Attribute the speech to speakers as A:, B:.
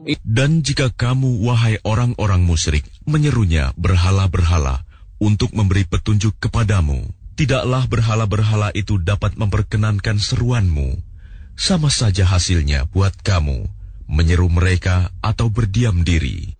A: Dan jika kamu, wahai orang-orang musyrik, menyerunya berhala-berhala untuk memberi petunjuk kepadamu, tidaklah berhala-berhala itu dapat memperkenankan seruanmu. Sama saja hasilnya buat kamu, menyeru mereka atau berdiam diri.